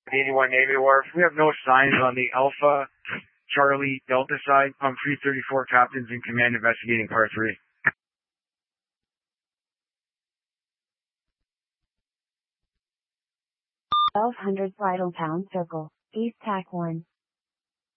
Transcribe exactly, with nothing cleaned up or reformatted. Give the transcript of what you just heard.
eighty-one Navy Wharf. We have no signs on the Alpha Charlie Delta side. I'm three thirty-four captains in command investigating par three. twelve hundred Bridle Town Circle, East Tack one.